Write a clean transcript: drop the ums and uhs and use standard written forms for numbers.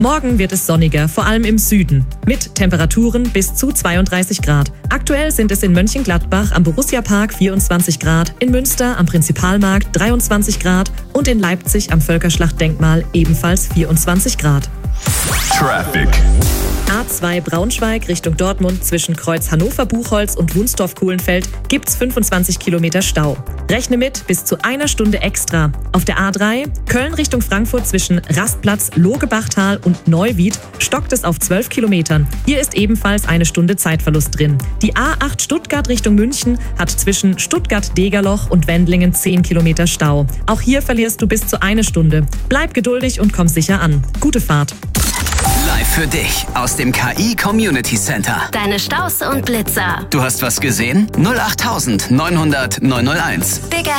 Morgen wird es sonniger, vor allem im Süden, mit Temperaturen bis zu 32 Grad. Aktuell sind es in Mönchengladbach am Borussia-Park 24 Grad, in Münster am Prinzipalmarkt 23 Grad und in Leipzig am Völkerschlachtdenkmal ebenfalls 24 Grad. Traffic. A2 Braunschweig Richtung Dortmund zwischen Kreuz Hannover-Buchholz und Wunstorf-Kuhlenfeld gibt's 25 Kilometer Stau. Rechne mit bis zu einer Stunde extra. Auf der A3 Köln Richtung Frankfurt zwischen Rastplatz, Logebachtal und Neuwied stockt es auf 12 Kilometern. Hier ist ebenfalls eine Stunde Zeitverlust drin. Die A8 Stuttgart Richtung München hat zwischen Stuttgart-Degerloch und Wendlingen 10 Kilometer Stau. Auch hier verlierst du bis zu eine Stunde. Bleib geduldig und komm sicher an. Gute Fahrt. Live für dich aus dem KI Community Center. Deine Staus und Blitzer. Du hast was gesehen? 08900 901. Big